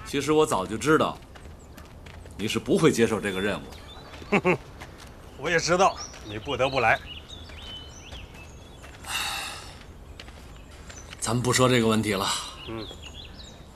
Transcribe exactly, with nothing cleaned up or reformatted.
其实我早就知道，你是不会接受这个任务。 哼哼，我也知道你不得不来。 咱们不说这个问题了。 嗯。